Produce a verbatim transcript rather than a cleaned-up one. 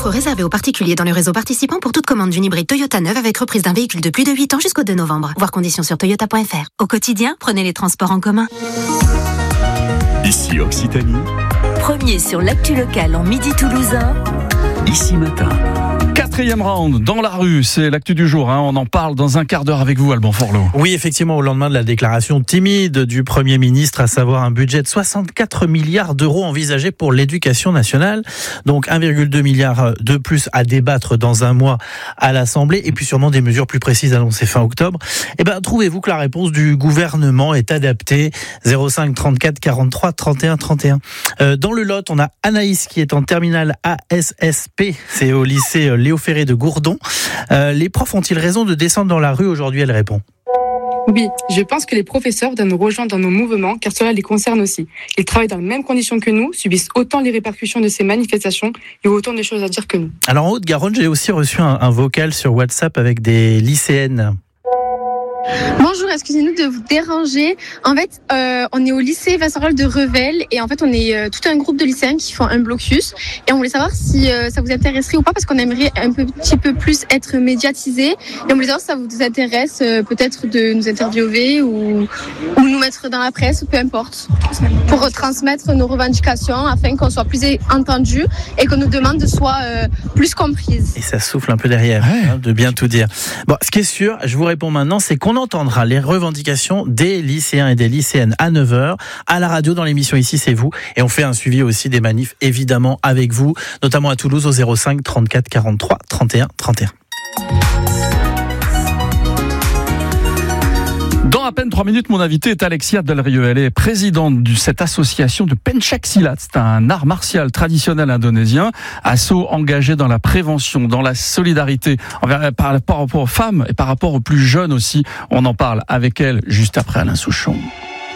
Offre réservée aux particuliers dans le réseau participant pour toute commande d'une hybride Toyota neuve avec reprise d'un véhicule de plus de huit ans jusqu'au deux novembre. Voir conditions sur toyota point f r. Au quotidien, prenez les transports en commun. Ici Occitanie. Premier sur l'actu locale en Midi toulousain. Ici Matin. Quatrième round dans la rue, c'est l'actu du jour. Hein. On en parle dans un quart d'heure avec vous, Alban Forlot. Oui, effectivement, au lendemain de la déclaration timide du Premier ministre, à savoir un budget de soixante-quatre milliards d'euros envisagé pour l'éducation nationale. Donc un virgule deux milliard de plus à débattre dans un mois à l'Assemblée, et puis sûrement des mesures plus précises annoncées fin octobre. Eh ben, trouvez-vous que la réponse du gouvernement est adaptée? zéro cinq trente-quatre quarante-trois trente et un trente et un. Euh, dans le Lot, on a Anaïs qui est en terminale A S S P, c'est au lycée Léo Ferré de Gourdon. Euh, les profs ont-ils raison de descendre dans la rue aujourd'hui? Elle répond. Oui, je pense que les professeurs doivent nous rejoindre dans nos mouvements car cela les concerne aussi. Ils travaillent dans les mêmes conditions que nous, subissent autant les répercussions de ces manifestations et ont autant de choses à dire que nous. Alors en Haute-Garonne, j'ai aussi reçu un, un vocal sur WhatsApp avec des lycéennes. Bonjour, excusez-nous de vous déranger. En fait, euh, on est au lycée Vincent Rolle de Revel et en fait, on est euh, tout un groupe de lycéens qui font un blocus et on voulait savoir si euh, ça vous intéresserait ou pas parce qu'on aimerait un peu, petit peu plus être médiatisé et on voulait savoir si ça vous intéresse euh, peut-être de nous interviewer ou, ou nous mettre dans la presse ou peu importe pour retransmettre nos revendications afin qu'on soit plus entendus et que nos demandes soient euh, plus comprises. Et ça souffle un peu derrière, ouais. hein, de bien tout dire. Bon, ce qui est sûr, je vous réponds maintenant, c'est qu'on On entendra les revendications des lycéens et des lycéennes à neuf heures à la radio dans l'émission Ici c'est vous, et on fait un suivi aussi des manifs évidemment avec vous, notamment à Toulouse au zéro cinq trente-quatre quarante-trois trente et un trente et un. Dans à peine trois minutes, mon invité est Alexia Delrieux. Elle est présidente de cette association de Pencak Silat. C'est un art martial traditionnel indonésien, asso engagé dans la prévention, dans la solidarité envers, par rapport aux femmes et par rapport aux plus jeunes aussi. On en parle avec elle juste après Alain Souchon.